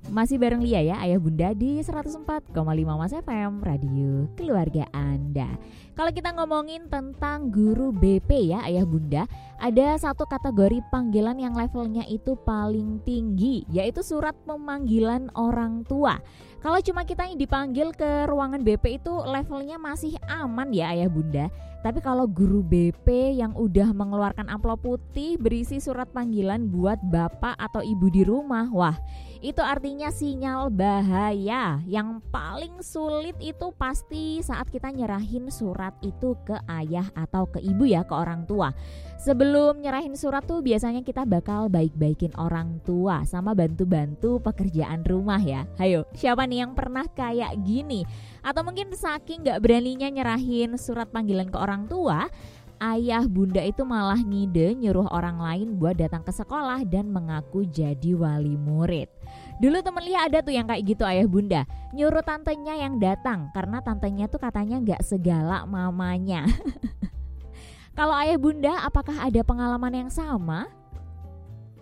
Masih bareng Lia ya, Ayah Bunda di 104,5 Mas FM, Radio Keluarga Anda. Kalau kita ngomongin tentang guru BP ya Ayah Bunda, ada satu kategori panggilan yang levelnya itu paling tinggi, yaitu surat pemanggilan orang tua. Kalau cuma kita yang dipanggil ke ruangan BP itu levelnya masih aman ya Ayah Bunda. Tapi kalau guru BP yang udah mengeluarkan amplop putih berisi surat panggilan buat bapak atau ibu di rumah, wah itu artinya sinyal bahaya. Yang paling sulit itu pasti saat kita nyerahin surat itu ke ayah atau ke ibu ya, ke orang tua. Sebelum nyerahin surat tuh biasanya kita bakal baik-baikin orang tua sama bantu-bantu pekerjaan rumah ya. Hayo, siapa nih yang pernah kayak gini? Atau mungkin saking gak beraninya nyerahin surat panggilan ke orang tua, ayah bunda itu malah ngide nyuruh orang lain buat datang ke sekolah dan mengaku jadi wali murid. Dulu temen Lia ada tuh yang kayak gitu ayah bunda, nyuruh tantenya yang datang karena tantenya tuh katanya gak segala mamanya. Kalau ayah bunda apakah ada pengalaman yang sama?